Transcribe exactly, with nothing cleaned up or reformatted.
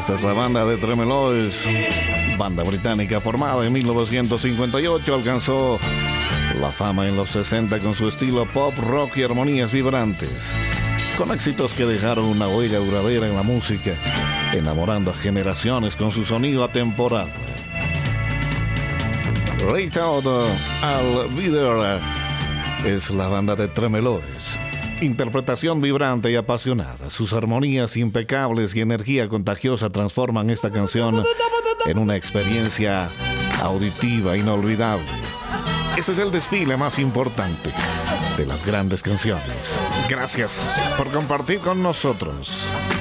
Esta es la banda de Tremeloes, banda británica formada en mil novecientos cincuenta y ocho, alcanzó la fama en los sesenta con su estilo pop, rock y armonías vibrantes, con éxitos que dejaron una huella duradera en la música, enamorando a generaciones con su sonido atemporal. Reach Out al Video es la banda de Tremeloes. Interpretación vibrante y apasionada, sus armonías impecables y energía contagiosa transforman esta canción en una experiencia auditiva inolvidable. Ese es el desfile más importante de las grandes canciones. Gracias por compartir con nosotros.